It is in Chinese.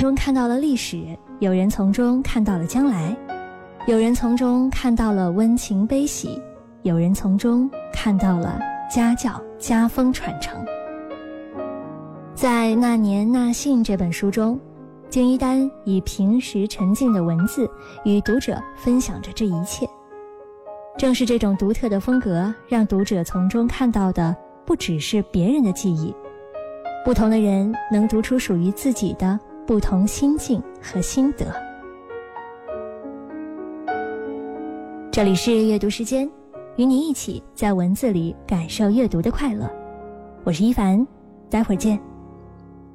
中看到了历史，有人从中看到了将来，有人从中看到了温情悲喜，有人从中看到了家教家风传承。在《那年那信》这本书中，金一丹以平实沉静的文字与读者分享着这一切。正是这种独特的风格，让读者从中看到的不只是别人的记忆，不同的人能读出属于自己的不同心境和心得。这里是阅读时间，与你一起在文字里感受阅读的快乐。我是一凡，待会儿见。